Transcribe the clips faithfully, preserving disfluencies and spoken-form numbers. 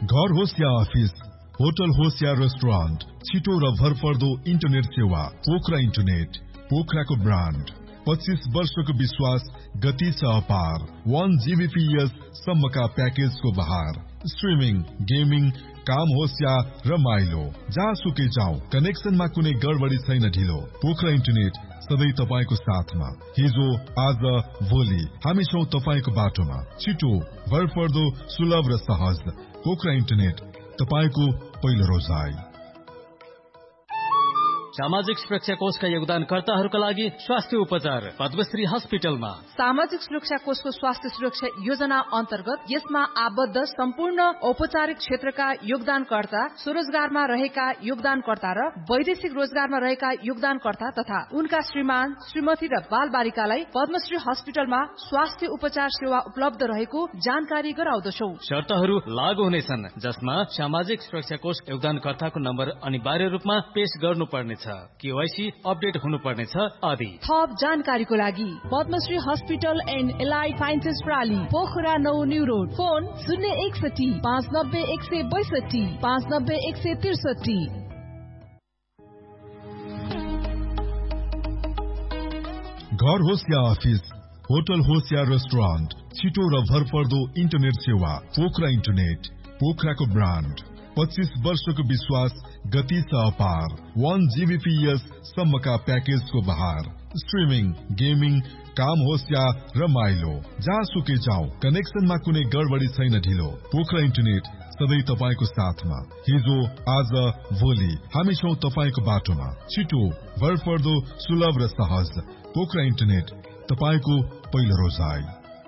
घर होस् या office, hotel होस् या रेस्टुरेन्ट, छिटो र भरपर्दो इन्टरनेट सेवा पोखरा इन्टरनेट, पोखराको ब्रान्ड। पच्चीस वर्षको विश्वास, गति छ अपार। वन जीबीपीएस सम्मका प्याकेजको बहार। स्ट्रिमिङ, गेमिङ, काम होस् या रमाइलो, जहाँसुकै जाउँ कनेक्सनमा कुनै गडबडी छैन ढिलो। पोखरा इन्टरनेट सधैँ तपाईको साथमा। हिजो, आज, भोलि हामी छौं तपाईको बाटोमा। छिटो, भरपर्दो, सुलभ र सहज। पोखरा इन्टरनेट, तपाईको पहिलो रोजाइ। सामाजिक सुरक्षा कोषका योगदानकर्ताहरूका लागि स्वास्थ्य उपचार पद्मश्री हस्पिटलमा। सामाजिक सुरक्षा कोषको स्वास्थ्य सुरक्षा योजना अन्तर्गत यसमा आबद्ध सम्पूर्ण औपचारिक क्षेत्रका योगदानकर्ता, स्वरोजगारमा रहेका योगदानकर्ता र वैदेशिक रोजगारमा रहेका योगदानकर्ता तथा उनका श्रीमान, श्रीमती र बाल बालिकालाई पद्मश्री हस्पिटलमा स्वास्थ्य उपचार सेवा उपलब्ध रहेको जानकारी गराउँदछौ। शर्तहरू लागू हुनेछन्, जसमा सामाजिक सुरक्षा कोष योगदानकर्ताको नम्बर अनिवार्य रूपमा पेश गर्नुपर्नेछ, केवाईसी अपडेट हुनुपर्नेछ आदि। थप जानकारीको लागि Padmashri hospital and allied sciences प्राली, Pokhara नौ न्यू रोड, फोन शून्य एकसठी पाँच नब्बे एक सय बैसठी पाँच नब्बे एक सय त्रिसठी। घर होस् या अफिस, होटल होस् या रेस्टुरेन्ट, छिटो र भरपर्दो इन्टरनेट सेवा पोखरा इन्टरनेट, पोखराको ब्रान्ड। पच्चीस वर्षको विश्वास, गति छ अपार। वन जीबीपीएस सम्मका प्याकेजको बहार। स्ट्रिमिङ, गेमिङ, काम होस् या रमाइलो, जहाँसुकै जाउँ कनेक्सनमा कुनै गडबडी छैन ढिलो। पोखरा इन्टरनेट सधैँ तपाईको साथमा। हिजो, आज, भोलि हामी छौं तपाईको बाटोमा। छिटो, भरपर्दो, सुलभ र सहज। पोखरा इन्टरनेट, तपाईको पहिलो रोजाइ।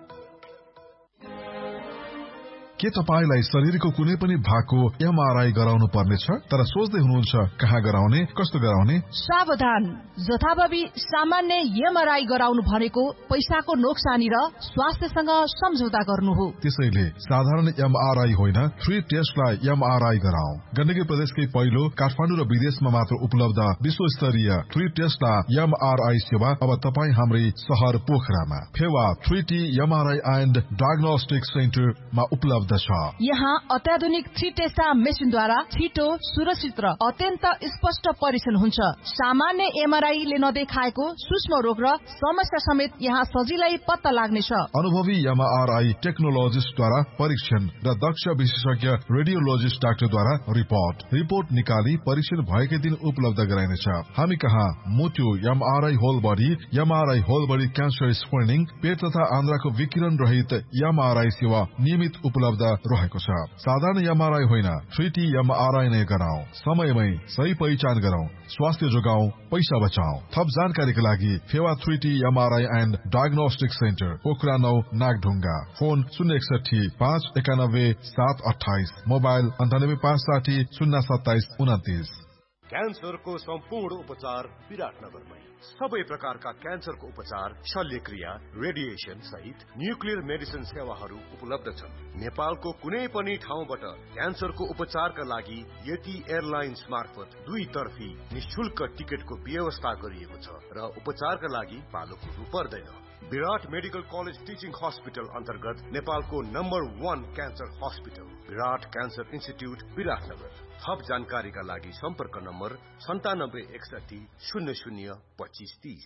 के तपाईलाई शरीरको कुनै पनि भागको एमआरआई गराउनु पर्नेछ, तर सोच्दै हुनुहुन्छ कहाँ गराउने, कस्तो गराउने? सावधान, जथाभावी सामान्य एमआरआई गराउनु भनेको पैसाको नोक्सानी र स्वास्थ्यसँग सम्झौता गर्नु हो। त्यसैले साधारण एमआरआई होइन, फ्री टेस्टलाई एमआरआई गराउँ। गण्डकी प्रदेशकै पहिलो काठमाडौँ र विदेशमा मात्र उपलब्ध विश्वस्तरीय फ्री टेस्टलाई एमआरआई सेवा अब तपाईँ हाम्रै शहर पोखरामा Phewa three T MRI and diagnostic सेन्टरमा उपलब्ध। यहाँ अत्याधुनिक थ्री टेस्टा मेसिनद्वारा छिटो, सुरक्षित र अत्यन्त स्पष्ट परीक्षण हुन्छ। सामान्य एमआरआईले नदेखाएको सूक्ष्म रोग र समस्या समेत यहाँ सजिलै पत्ता लाग्नेछ। अनुभवी एमआरआई टेक्नोलोजिस्टद्वारा परीक्षण र दक्ष विशेषज्ञ रेडियोलोजिस्ट डाक्टरद्वारा रिपोर्ट रिपोर्ट निकाली परीक्षण भएकै दिन उपलब्ध गराइनेछ। हामी कहाँ मोटो MRI whole body, MRI whole body cancer screening, पेट तथा आन्द्राको विकिरण रहित एमआरआई सेवा नियमित उपलब्ध रहेको छ। साधारण एमआरआई होइन, थ्री टी एमआरआई नै गराउँ। समयमै सही पहिचान गरौँ, स्वास्थ्य जोगाउँ, पैसा बचाऊ। थप जानकारीका लागि Phewa three T MRI and diagnostic centre, Pokhara नौ, नागढुङ्गा। फोन शून्य एकसठी पाँच एकानब्बे सात अठाइस, मोबाइल अन्ठानब्बे पाँच साठी शून्य सत्ताइस उन्तिस। क्यान्सरको सम्पूर्ण उपचार विराटनगरमै। सबै प्रकारका क्यान्सरको उपचार, शल्यक्रिया, रेडिएसन सहित न्युक्लियर मेडिसिन सेवाहरू उपलब्ध छन्। नेपालको कुनै पनि ठाउँबाट क्यान्सरको उपचारका लागि यति एयरलाइन्स मार्फत दुई तर्फी निशुल्क टिकटको व्यवस्था गरिएको छ र उपचारका लागि पालो कुर्नु पर्दैन। विराट मेडिकल कलेज टिचिङ हस्पिटल अन्तर्गत नेपालको नम्बर वान क्यान्सर हस्पिटल विराट क्यान्सर इन्स्टिट्युट विराटनगर। थप जानकारीका लागि सम्पर्क नम्बर सन्तानब्बे एकसठी शून्य शून्य पच्चिस तीस।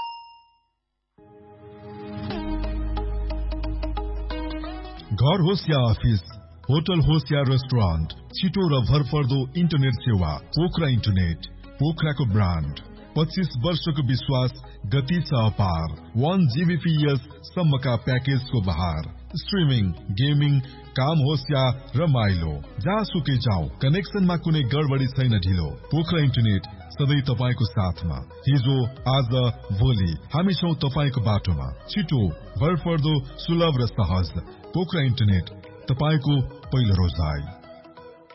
घर होस् या अफिस, होटल होस् या रेस्टुरेन्ट, छिटो र भरपर्दो इन्टरनेट सेवा पोखरा इन्टरनेट, पोखराको ब्रान्ड। पच्चीस वर्षको विश्वास, गति छ अपार। वन जीबीपीएस सम्मका प्याकेजको बहार। स्ट्रिमिङ, गेमिङ, काम होस् या रमाइलो, जहाँसुकै जाउँ कनेक्सनमा कुनै गडबडी छैन ढिलो। पोखरा इन्टरनेट सधैँ तपाईको साथमा। हिजो, आज, भोलि हामी छौं तपाईको बाटोमा। छिटो, भरपर्दो, सुलभ र सहज। पोखरा इन्टरनेट, तपाईको पहिलो रोजाइ।